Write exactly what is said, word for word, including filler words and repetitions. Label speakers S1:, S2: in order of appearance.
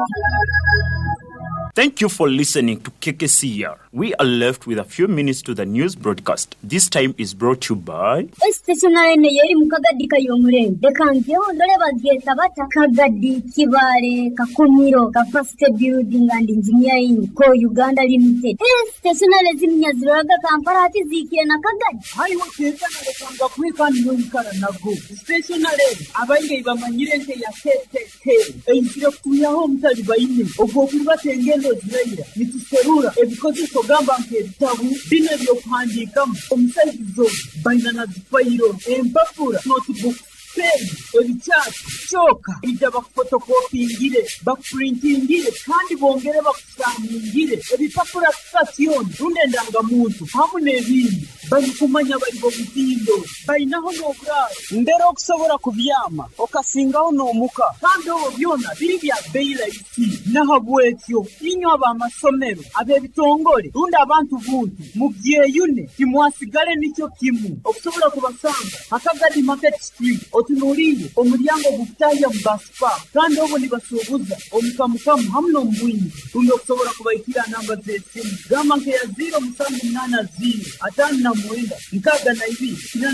S1: Thank you for listening to K K C R. We are left with a few minutes to the news broadcast. This time is brought to you by
S2: Stationary yeri mukagadi kayomure dekanvyo ndole bageta bata kagadi kibale kakumiro ka first building and engineering ko Uganda Limited. Stationary zimnya ziraga Kampala ati zikire na kagadi
S3: hari woteza na kanga kwika nyunkara nago stationary abange bamanyire nte ya tete eyitire kuyaho mutali bayine obwo kubatengendo ziraira nituserura ebikozi sogamba nke bitabu bine byo kuhandikamu omusayizo bayina zifayiro empapura notebook pen ebichati choka ija bakfotokopingire bakprintingire kandi bongere bakusangire ebipapura station runde ndangamuntu hamwe n'ebindi bari kumanya bari bo bitindo bayinaho n'obura ndero okusobora kubyama okasingaho n'omuka kandi obo byona biri bya beira isi nahabwekyo inyo abamasomero abebitongole runde abantu buntu mu byeyune kimwasigale nicyo kimu okusobora kubasanga akagadi market street otunuriye omuryango gutaya mbaspa kandi obo nibasubuza omukamukamu hamwe ombwini runde okusobora kubayikira namba z'esimu gama nke ya zero musanvu munana zero atanu na mwenda nkaga na ibiri